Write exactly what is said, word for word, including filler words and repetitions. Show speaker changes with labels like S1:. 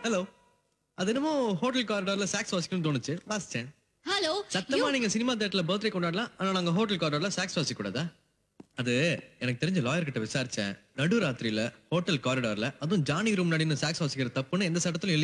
S1: Hello. அது என்னமோ hotel காரிடார்ல socks வாசிக்கணும்னு தோணுச்சு, வாசிச்சேன்.
S2: ஹலோ.
S1: சத்தமா நீங்க சினிமா தியேட்டர்ல பர்த்டே கொண்டாடலாம், ஆனா நாங்க ஹோட்டல் காரிடார்ல சாக்ஸ் வாசிக்க கூடாதா? அது எனக்கு தெரிஞ்ச லாயர் கிட்ட விசாரிச்சேன். நடு ராத்திரியில ஹோட்டல் காரிடார்ல அதுவும் ஜானி ரூம் நடின்னு சாக்ஸ் வாசிக்கிற தப்புன்னு எந்த சட்டத்திலும்